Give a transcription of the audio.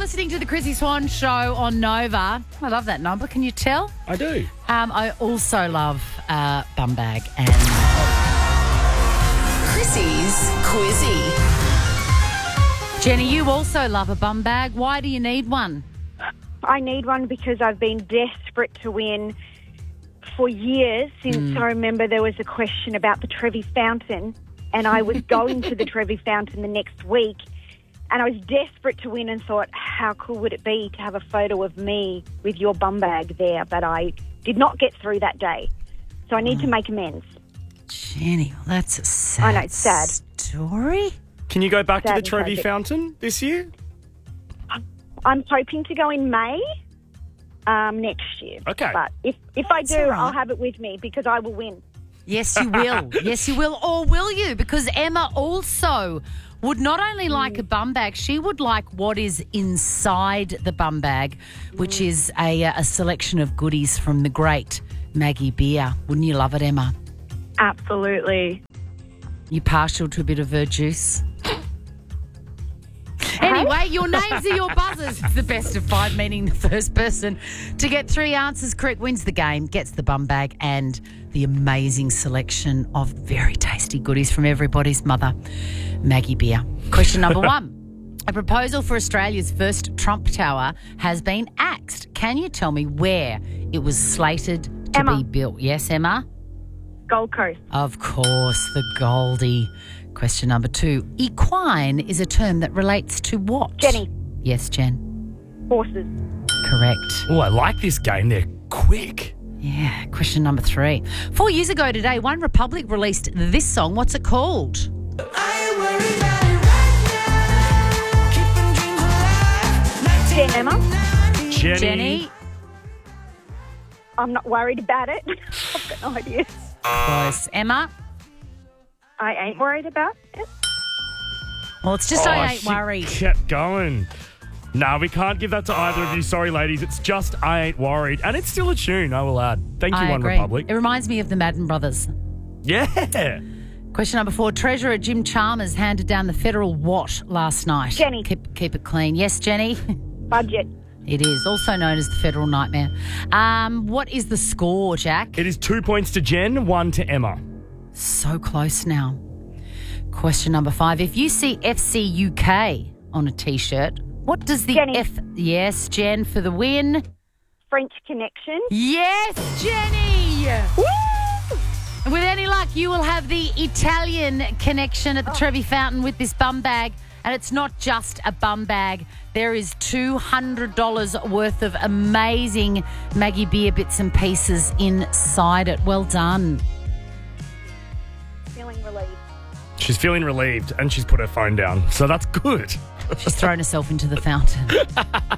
listening to the Chrissy Swan Show on Nova. I love that number. Can you tell? I do. I also love Bum Bag and Chrissy's Quizzy. Jenny, you also love a bum bag. Why do you need one? I need one because I've been desperate to win for years since I remember there was a question about the Trevi Fountain, and I was going to the Trevi Fountain the next week, and I was desperate to win and thought, how cool would it be to have a photo of me with your bum bag there? But I did not get through that day, so I need to make amends. Jenny, well, that's a sad, I know, it's sad. story. Can you go back to Sad the and Trevi tragic. Fountain this year? I'm hoping to go in May next year. Okay. But if I do, all right. I'll have it with me because I will win. Yes, you will. Yes, you will. Or will you? Because Emma also would not only like a bum bag, she would like what is inside the bum bag, which is a selection of goodies from the great Maggie Beer. Wouldn't you love it, Emma? Absolutely. You partial to a bit of her juice? Anyway, your names are your buzzers. It's the best of five, meaning the first person to get three answers correct wins the game, gets the bum bag and the amazing selection of very tasty goodies from everybody's mother, Maggie Beer. Question number one. A proposal for Australia's first Trump Tower has been axed. Can you tell me where it was slated to Emma. be built? Yes, Emma? Gold Coast. Of course, the Goldie. Question number two. Equine is a term that relates to what? Jenny. Yes, Jen. Horses. Correct. Oh, I like this game. They're quick. Yeah. Question number three. 4 years ago today, One Republic released this song. What's it called? Jen, Emma. Jenny. I'm not worried about it. I've got no idea. Close. Emma. I ain't worried about it. Well, it's just I ain't she worried. kept going. No, we can't give that to either of you. Sorry, ladies. It's just I ain't worried. And it's still a tune, I will add. Thank you, I One agree. Republic. It reminds me of the Madden Brothers. Yeah. Question number four. Treasurer Jim Chalmers handed down the federal what last night? Jenny. Keep it clean. Yes, Jenny? Budget. It is, also known as the Federal Nightmare. What is the score, Jack? It is 2 points to Jen, 1 to Emma. So close now. Question number five. If you see FC UK on a T-shirt, what does the Jenny. F... Yes, Jen, for the win. French Connection. Yes, Jenny! Woo! With any luck, you will have the Italian connection at the Trevi Fountain with this bum bag. And it's not just a bum bag. There is $200 worth of amazing Maggie Beer bits and pieces inside it. Well done. Feeling relieved. She's feeling relieved and she's put her phone down. So that's good. She's thrown herself into the fountain.